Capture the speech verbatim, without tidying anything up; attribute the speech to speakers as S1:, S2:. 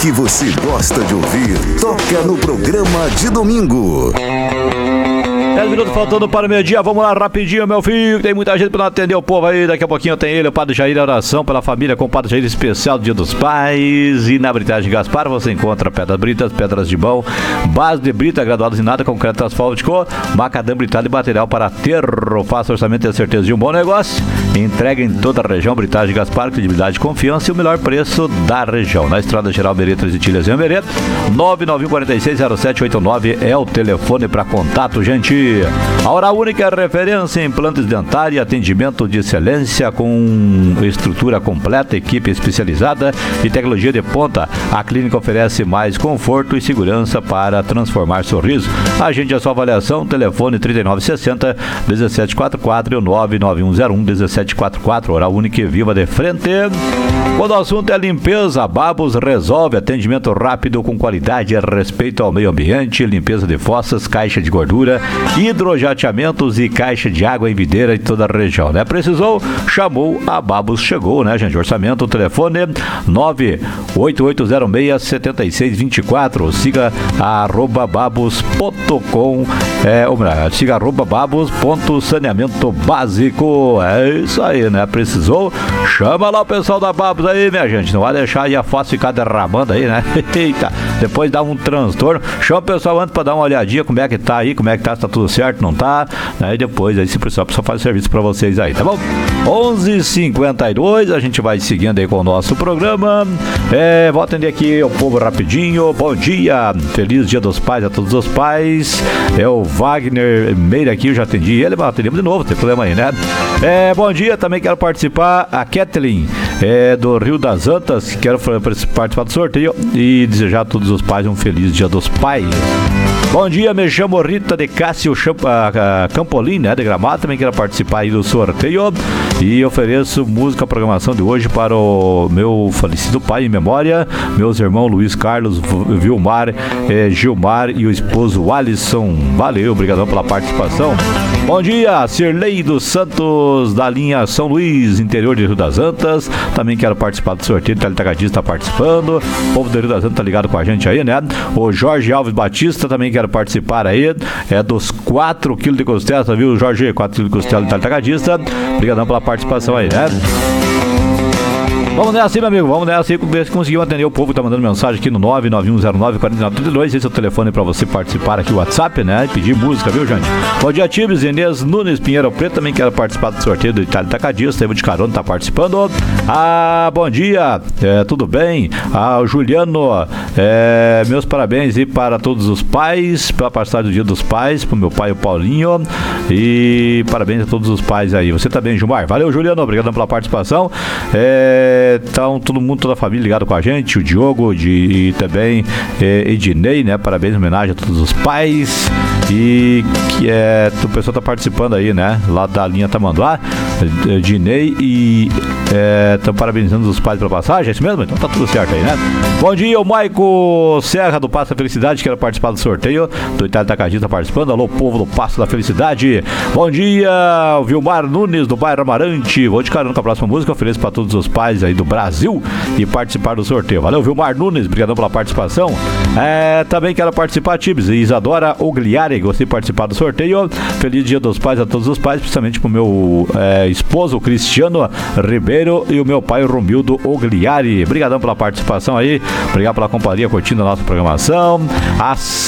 S1: que você gosta de ouvir toca no programa de domingo.
S2: dez minutos faltando para o meio-dia, vamos lá rapidinho, meu filho, tem muita gente para atender o povo aí, daqui a pouquinho tem ele, o Padre Jair, a oração pela família com o Padre Jair especial do Dia dos Pais. E na Britagem Gaspar você encontra pedras britas, pedras de mão, base de brita, graduados em nada, concreto asfáltico, macadã britado e material para aterro. Faça orçamento e a certeza de um bom negócio. Entrega em toda a região. Britagem Gaspar, credibilidade, confiança e o melhor preço da região. Na Estrada Geral Berê, Três Itilhas em Berê, nove nove um quatro seis zero sete oito nove é o telefone para contato, gente. A Hora Única é referência em implantes dentários, atendimento de excelência com estrutura completa, equipe especializada e tecnologia de ponta. A clínica oferece mais conforto e segurança para transformar sorriso. Agende a sua avaliação, telefone trinta e nove sessenta, dezessete quarenta e quatro e o nove nove um zero um, dezessete quarenta e quatro. Hora Única e viva de frente. Quando o assunto é limpeza, Babos resolve. Atendimento rápido com qualidade e respeito ao meio ambiente, limpeza de fossas, caixa de gordura, hidrojateamentos e caixa de água em videira em toda a região, né? Precisou, chamou, a Babos chegou, né, gente? Orçamento, telefone nove oito oito zero seis sete seis dois quatro. Siga a arroba babos ponto com, é, ou melhor, siga arroba babos ponto saneamento básico. É isso aí, né? Precisou, chama lá o pessoal da Babos aí, minha gente. Não vai deixar aí a fossa ficar derramando aí, né? Eita, depois dá um transtorno. Chama o pessoal antes pra dar uma olhadinha como é que tá aí, como é que tá, se tá tudo certo, não tá? Aí depois, aí se precisar, a pessoa faz serviço pra vocês aí, tá bom? onze e cinquenta e dois, a gente vai seguindo aí com o nosso programa. É, vou atender aqui o povo rapidinho. Bom dia, feliz Dia dos Pais a todos os pais. É o Wagner Meira aqui, eu já atendi ele, mas atendemos de novo, não tem problema aí, né? É, bom dia, também quero participar, a Kathleen, é, do Rio das Antas, quero participar do sorteio e desejar a todos os pais um feliz Dia dos Pais. Bom dia, me chamo Rita de Cássio Campolim, né, de Gramado, também quero participar aí do sorteio e ofereço música, programação de hoje para o meu falecido pai em memória, meus irmãos Luiz Carlos, Vilmar, eh, Gilmar e o esposo Alisson. Valeu, obrigadão pela participação. Bom dia, Cirlei dos Santos, da linha São Luís, interior de Rio das Antas, também quero participar do sorteio, o Teletacadista está participando, o povo do Rio das Antas tá ligado com a gente aí, né? O Jorge Alves Batista também quero participar aí, é dos quatro quilos de costela, viu, Jorge? quatro quilos de costela do Teletacadista, obrigadão pela participação aí, né? Vamos nessa, meu amigo, vamos nessa aí, ver se conseguimos atender o povo que tá mandando mensagem aqui no nove nove um zero nove quatro nove três dois. Esse é o telefone pra você participar aqui, o WhatsApp, né? E pedir música, viu, gente? Bom dia, Tibes, Inês Nunes Pinheiro Preto, também quero participar do sorteio do Itália Tacadista, Evo de Carona tá participando. Ah, bom dia, é, tudo bem? Ah, o Juliano, é, meus parabéns aí para todos os pais, pela passagem do Dia dos Pais, pro meu pai, o Paulinho, e parabéns a todos os pais aí. Você também, Gilmar. Valeu, Juliano, obrigado pela participação. É... Então, todo mundo, toda a família ligado com a gente, o Diogo de, e também é, Ednei, né? Parabéns, homenagem a todos os pais. E que é, o pessoal tá participando aí, né? Lá da linha Tamanduá, Ednei e estão é, parabenizando os pais pela passagem, é isso mesmo? Então tá tudo certo aí, né? Bom dia, o Maico Serra do Passo da Felicidade, quero participar do sorteio do Itália Tacadista, tá participando. Alô, povo do Passo da Felicidade. Bom dia, o Vilmar Nunes do bairro Amarante. Vou de carona com a próxima música, ofereço para todos os pais aí do Brasil e participar do sorteio. Valeu, Vilmar Nunes, obrigadão pela participação. É, também quero participar, Tibes, Isadora Ogliari, gostei de participar do sorteio. Feliz Dia dos Pais a todos os pais, principalmente pro meu é, esposo Cristiano Ribeiro e o meu pai Romildo Ogliari. Obrigadão pela participação aí, obrigado pela companhia, curtindo a nossa programação. As